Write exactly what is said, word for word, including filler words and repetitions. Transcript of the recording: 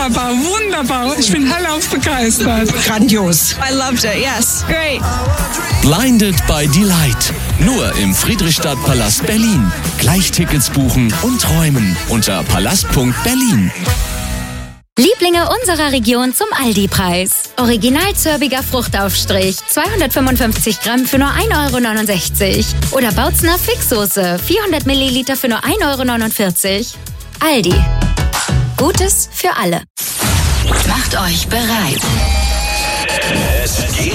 wunderbar, wunderbar. Ich bin hellauf begeistert. Grandios. I loved it, yes. Great. Blinded by Delight. Nur im Friedrichstadtpalast Berlin. Gleich Tickets buchen und träumen unter palast punkt berlin. Lieblinge unserer Region zum Aldi-Preis. Original zörbiger Fruchtaufstrich, zweihundertfünfundfünfzig Gramm für nur ein Euro neunundsechzig. Oder Bautzner Fixsoße, vierhundert Milliliter für nur ein Euro neunundvierzig. Aldi. Gutes für alle. Macht euch bereit. Es geht